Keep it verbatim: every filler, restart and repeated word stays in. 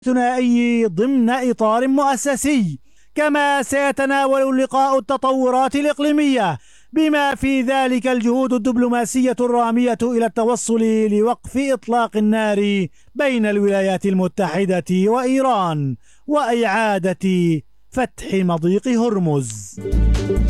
ثنائي ضمن إطار مؤسسي، كما سيتناول اللقاء التطورات الإقليمية بما في ذلك الجهود الدبلوماسية الرامية إلى التوصل لوقف إطلاق النار بين الولايات المتحدة وإيران وإعادة فتح مضيق هرمز.